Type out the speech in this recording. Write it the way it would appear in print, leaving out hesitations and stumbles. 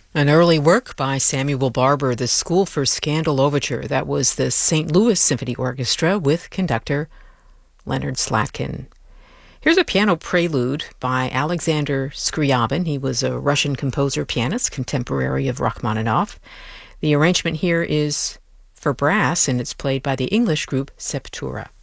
An early work by Samuel Barber, the School for Scandal Overture. That was the St. Louis Symphony Orchestra with conductor Leonard Slatkin. Here's a piano prelude by Alexander Scriabin. He was a Russian composer pianist, contemporary of Rachmaninoff. The arrangement here is for brass, and it's played by the English group Septura.